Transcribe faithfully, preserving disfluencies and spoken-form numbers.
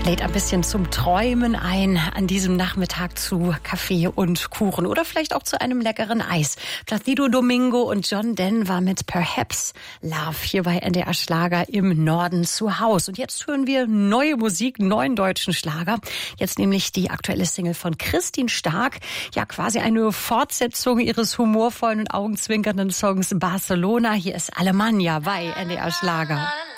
Lädt ein bisschen zum Träumen ein an diesem Nachmittag zu Kaffee und Kuchen oder vielleicht auch zu einem leckeren Eis. Placido Domingo und John Denver mit Perhaps Love hier bei N D R Schlager im Norden zu Haus. Und jetzt hören wir neue Musik, neuen deutschen Schlager. Jetzt nämlich die aktuelle Single von Christine Stark. Ja, quasi eine Fortsetzung ihres humorvollen und augenzwinkernden Songs Barcelona. Hier ist Alemannia bei N D R Schlager.